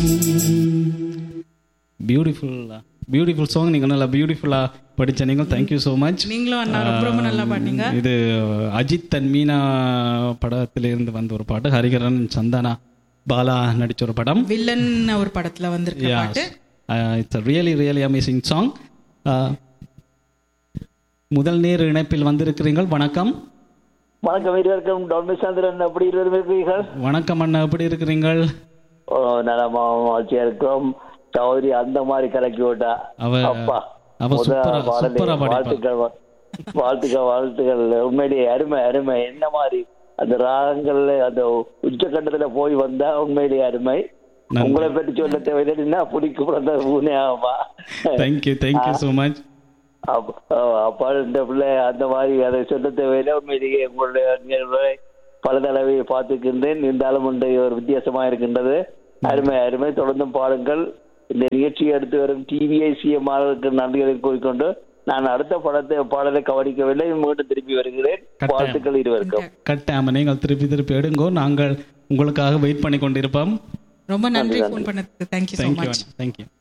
Beautiful song. நீங்கள் நல்லா பியூட்டிஃபுல்லாக படித்த நீங்கள் தேங்க்யூ ஸோ மச். நீங்களும் அண்ணா ரொம்ப ரொம்ப நல்லா பாட்டீங்க. இது அஜித் அண்ட் மீனா படத்திலிருந்து வந்த ஒரு பாட்டு. ஹரிகரன் சந்தானா பாலா நடித்த ஒரு படம். வில்லன் ஒரு படத்தில் வந்திருக்கு பாட்டு. It's a really amazing song. முதல் நேர் இணைப்பில் வந்திருக்கிறீர்கள். வணக்கம். வணக்கம் இருவருக்கும். டொமிசந்திரன் எப்படி இருக்கிறீர்கள்? வணக்கம் அண்ணா, எப்படி இருக்கிறீங்கள்? நலமாச்சியா இருக்கிறோம். சௌதரி அந்த மாதிரி கலக்கி விட்டா அப்பா. வாழ்த்துக்கள். உண்மையிலேயே அருமை. என்ன மாதிரி அந்த ராகங்கள்ல அந்த உச்சகட்டத்துல போய் வந்தா உண்மையிலேயே அருமை. உங்களை பற்றி சொல்ல தேவையில்லை, பிடிக்கும். Thank you so much. அப்பா இந்த பிள்ளை அந்த மாதிரி அதை சொல்ல தேவையில்லை. உண்மையிலேயே உங்களுடைய பல தடவை பார்த்துக்கின்றேன். இருந்தாலும் ஒரு வித்தியாசமா இருக்கின்றது. அருமை. தொடர்ந்தும் பாருங்கள். இந்த நிகழ்ச்சியை எடுத்து வரும் டிவிஐசிஎம் நன்றிகளை கூறிக்கொண்டு நான் அடுத்த பாடலை கவனிக்கவில்லை. மீண்டும் திருப்பி வருகிறேன். வாழ்த்துக்கள் இருவருக்கும். கட்டாம நீங்கள் திருப்பி எடுங்கோ. நாங்கள் உங்களுக்காக வெயிட் பண்ணி கொண்டிருப்போம். ரொம்ப நன்றி ஃபோன் பண்ணதுக்கு. Thank you so much. தேங்க்யூ.